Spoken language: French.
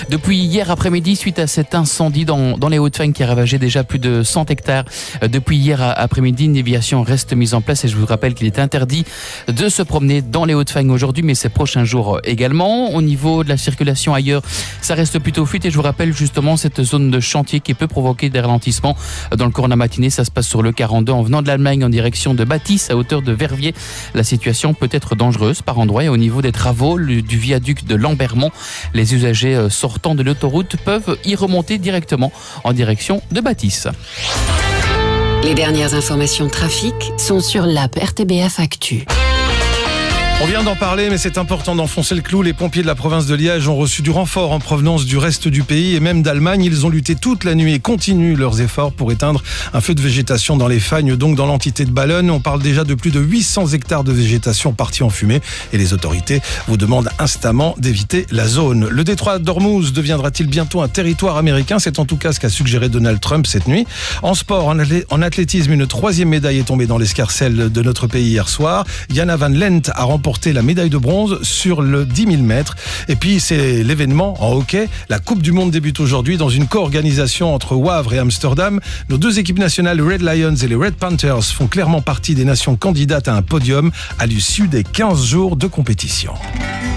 Depuis hier après-midi, suite à cet incendie dans les Hauts-de-Fagne qui a ravagé déjà plus de 100 hectares. Depuis hier après-midi, une déviation reste mise en place et je vous rappelle qu'il est interdit de se promener dans les Hauts-de-Fagne aujourd'hui, mais ces prochains jours également. Au niveau de la circulation ailleurs, ça reste plutôt fluide et je vous rappelle justement cette zone de chantier qui peut provoquer des ralentissements dans le cours de la matinée. Ça se passe sur le 42 en venant de l'Allemagne en direction de Bâtisse à hauteur de Verviers. La situation peut être dangereuse par endroits et au niveau des travaux du viaduc de Lambermont, les usagers sortant de l'autoroute peuvent y remonter directement en direction de Bâtisse. Les dernières informations trafic sont sur l'app RTBF Actu. On vient d'en parler, mais c'est important d'enfoncer le clou. Les pompiers de la province de Liège ont reçu du renfort en provenance du reste du pays et même d'Allemagne. Ils ont lutté toute la nuit et continuent leurs efforts pour éteindre un feu de végétation dans les Fagnes, donc dans l'entité de Ballonne. On parle déjà de plus de 800 hectares de végétation partis en fumée et les autorités vous demandent instamment d'éviter la zone. Le détroit d'Ormuz deviendra-t-il bientôt un territoire américain? C'est en tout cas ce qu'a suggéré Donald Trump cette nuit. En sport, en athlétisme, une 3e médaille est tombée dans l'escarcelle de notre pays hier soir. Jana Van Lent a remporté la médaille de bronze sur le 10 000 mètres. Et puis, c'est l'événement en hockey. La Coupe du Monde débute aujourd'hui dans une co-organisation entre Wavre et Amsterdam. Nos deux équipes nationales, les Red Lions et les Red Panthers, font clairement partie des nations candidates à un podium à l'issue des 15 jours de compétition.